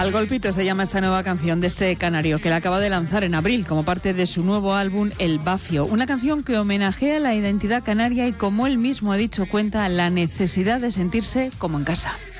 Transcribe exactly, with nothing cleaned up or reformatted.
Al golpito se llama esta nueva canción de este canario, que la acaba de lanzar en abril como parte de su nuevo álbum El Bafio. Una canción que homenajea la identidad canaria y, como él mismo ha dicho, cuenta la necesidad de sentirse como en casa.